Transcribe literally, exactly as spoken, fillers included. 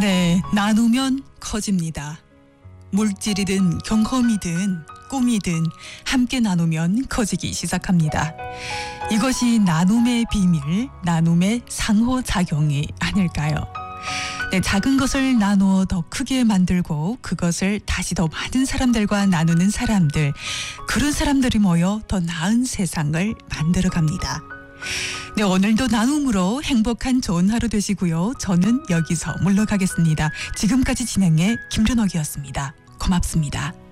네, 나누면 커집니다. 물질이든 경험이든 꿈이든 함께 나누면 커지기 시작합니다. 이것이 나눔의 비밀, 나눔의 상호작용이 아닐까요? 네, 작은 것을 나누어 더 크게 만들고 그것을 다시 더 많은 사람들과 나누는 사람들, 그런 사람들이 모여 더 나은 세상을 만들어 갑니다. 네, 오늘도 나눔으로 행복한 좋은 하루 되시고요. 저는 여기서 물러가겠습니다. 지금까지 진행해 김준옥이었습니다. 고맙습니다.